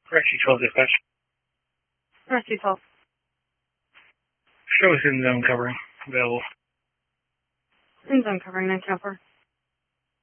Rescue 12 dispatch. Rescue 12. Show us in zone covering. Available. In zone covering, 9 4.